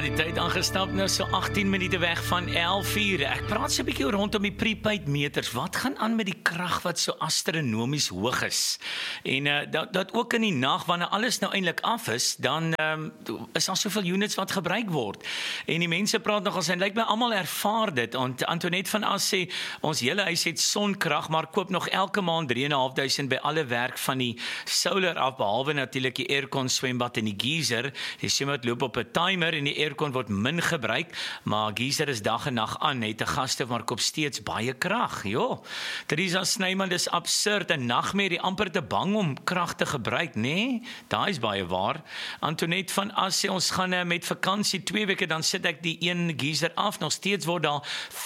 die tyd aangestap, nou so 18 minute weg van 11:00. Ek praat so 'n bietjie rondom die prepaid meters. Wat gaan aan met die krag wat so astronomies hoog is? En dat ook in die nag, wanneer alles nou eintlik af is, dan is daar soveel units wat gebruik word. En die mense praat nogal, en lyk my almal ervaar dit. Antoinette van As sê, ons hele huis het sonkrag, maar koop nog elke maand 3.500 by alle werk van die solar af, behalwe natuurlik die aircon, swembad en die geyser. Die swembad loop op 'n timer en die aircon word min gebruik, maar geyser is dag en nag aan, het 'n gaste maar koop steeds baie krag. Jo, Theresa Snyman, dis absurd, 'n nagmerrie, amper te bang om krag te gebruik, nee? Daai is baie waar. Antoinette van As sê, ons gaan met vakansie 2 weke, dan sit ek die een geyser af, nog steeds word daar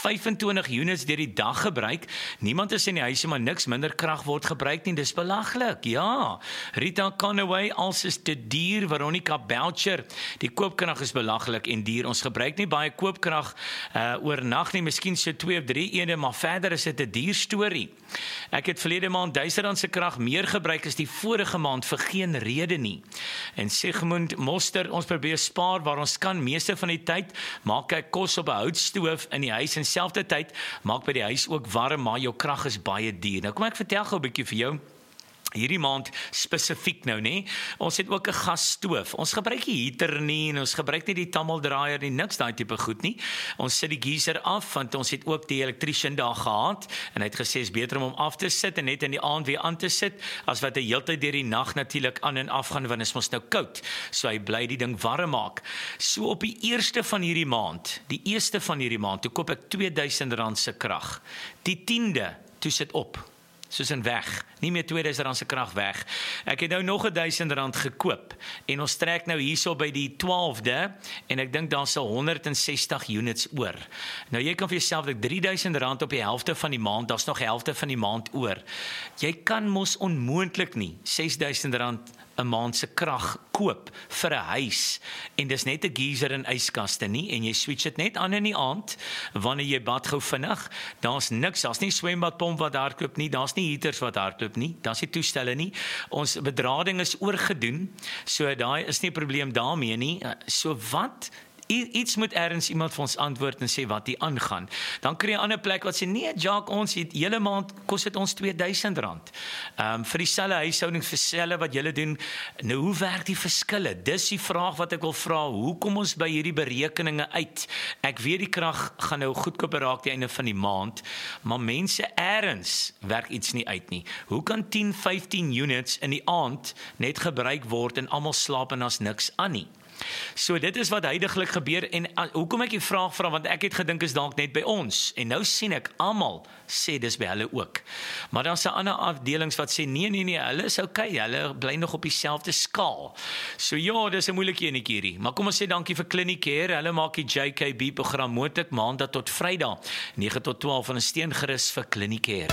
25 units deur die dag gebruik. Niemand is in die huise, maar niks minder krag word gebruik nie, dis belaglik. Ja, Rita Conaway, als is te duur. Veronica Boucher, die koopkrag is belaglik en duur. Ons gebruik nie baie koopkrag oornag nie, miskien so 2 of 3 eende, maar verder is dit 'n duur storie. Ek het verlede maand R1000 se krag meer gebruik as die vorige maand vir geen rede nie. En Sigmund Moster, ons probeer spaar waar ons kan. Meeste van die tyd maak ek kos op 'n houtstoof in die huis en selfde tyd maak by die huis ook warm, maar jou krag is baie duur. Nou kom ek vertel gou 'n bietjie vir jou. Hierdie maand spesifiek nou, nê? Ons het ook 'n gasstoof. Ons gebruik nie heater nie en ons gebruik nie die tammeldraaier nie, niks daai tipe goed nie. Ons sit die geyser af want ons het ook die elektriesien daar gehad en hy het gesê is beter om hom af te sit en net in die aand weer aan te sit as wat hy heeltyd deur die nag natuurlik aan en af gaan, want is mos nou koud. So hy bly die ding warm maak. So op die eerste van hierdie maand, toe koop ek R2000 se krag. Die 10de, toe sit op. Soos in weg, nie meer R2000 se krag weg. Ek het nou nog R1000 gekoop en ons trek nou hierso by die 12de en ek dink daar sal 160 units oor. Nou jy kan vir jouself dink R3000 op die helfte van die maand, daar's nog helfte van die maand oor. Jy kan mos onmoontlik nie R6000 'n maand se krag koop vir 'n huis en dis net 'n geyser en yskaste nie en jy switch dit net aan in die aand wanneer jy bad gou vinnig. Daar's niks, daar's nie swembadpomp wat hardloop nie, daar's nie heaters wat hardloop nie, daar's nie toestelle nie. Ons bedrading is oorgedoen, so daai is nie 'n probleem daarmee nie. So wat? Iets moet ergens iemand vir ons antwoord en sê wat hier aangaan. Dan kry jy 'n ander plek wat sê, nee Jacques, ons het hele maand kos dit ons R2000. Vir dieselfde huishouding, vir dieselfde wat julle doen. Nou hoe werk die verskille? Dis die vraag wat ek wil vra. Hoe kom ons by hierdie berekeninge uit? Ek weet die krag gaan nou goedkoop raak die einde van die maand, maar mense ergens werk iets nie uit nie. Hoe kan 10, 15 units in die aand net gebruik word en almal slaap en as niks aan nie? So dit is wat huidiglik gebeur en hoekom ek die vraag vra, want ek het gedink is dalk net by ons en nou sien ek almal sê dis by hulle ook. Maar dan is daar ander afdelings wat sê nee, hulle is okay, hulle bly nog op dieselfde skaal. So ja, dis 'n moeilike enetjie hierdie. Maar kom ons sê dankie vir Clinicare. Hulle maak die JKB program moontlik maandag tot Vrydag 9 tot 12 en 'n steun gerus vir Clinicare.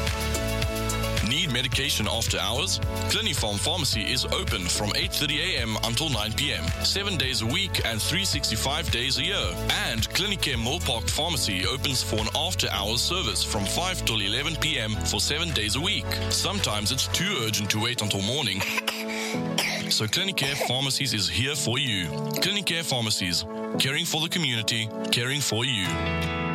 Need medication after hours? Clinifarm Pharmacy is open from 8:30 a.m. until 9 p.m. 7 days a week and 365 days a year. And Clinicare Millpark Pharmacy opens for an after-hours service from 5 till 11 p.m. for 7 days a week. Sometimes it's too urgent to wait until morning. So Clinicare Pharmacies is here for you. Clinicare Pharmacies, caring for the community, caring for you.